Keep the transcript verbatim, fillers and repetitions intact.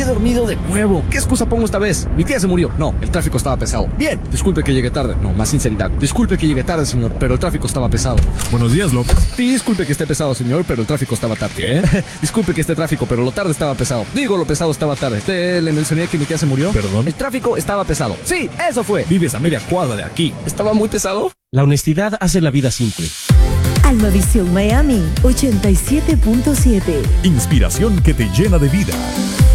he dormido de nuevo. ¿Qué excusa pongo esta vez? Mi tía se murió. No, el tráfico estaba pesado. Bien, disculpe que llegué tarde. No, más sinceridad. Disculpe que llegué tarde, señor, pero el tráfico estaba pesado. Buenos días, López. Disculpe que esté pesado, señor, pero el tráfico estaba tarde. ¿Qué? Disculpe que esté tráfico, pero lo tarde estaba pesado. Digo, lo pesado estaba tarde. ¿Te le mencioné que mi tía se murió? ¿Perdón? El tráfico estaba pesado. Sí, eso fue. Vives a media cuadra de aquí. ¿Estaba muy pesado? La honestidad hace la vida simple. Almavisión Miami ochenta y siete punto siete. Inspiración que te llena de vida.